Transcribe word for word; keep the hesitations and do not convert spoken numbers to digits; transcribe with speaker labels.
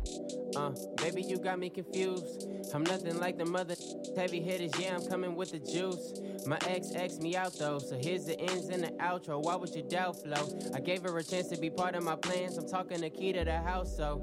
Speaker 1: Uh, baby, you got me confused. I'm nothing like the mother heavy hitters, yeah, I'm coming with the juice. My ex asked me out though, so here's the ins and the outro. Why would you doubt flow? I gave her a chance to be part of my plans. I'm talking the key to the house, so